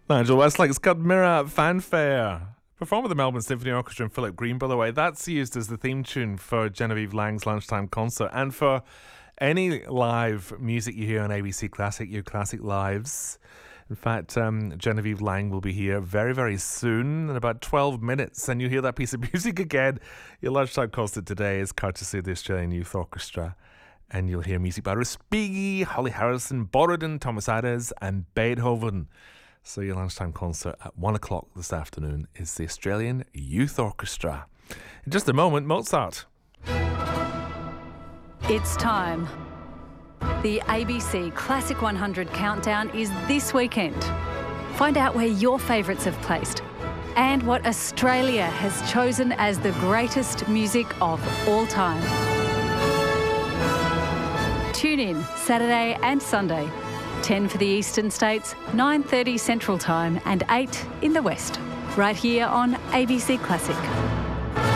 Nigel Westlake's got Mirror Fanfare. Performed with the Melbourne Symphony Orchestra and Philip Green, by the way. That's used as the theme tune for Genevieve Lang's lunchtime concert. And for any live music you hear on ABC Classic, your Classic Lives. In fact, Genevieve Lang will be here very, very soon, in about 12 minutes, and you'll hear that piece of music again. Your lunchtime concert today is courtesy of the Australian Youth Orchestra, and you'll hear music by Respighi, Holly Harrison, Borodin, Thomas Adès, and Beethoven. So your lunchtime concert at 1 o'clock this afternoon is the Australian Youth Orchestra. In just a moment, Mozart. It's time. The ABC Classic 100 Countdown is this weekend. Find out where your favourites have placed and what Australia has chosen as the greatest music of all time. Tune in Saturday and Sunday, 10 for the eastern states, 9:30 Central Time and 8 in the west, right here on ABC Classic.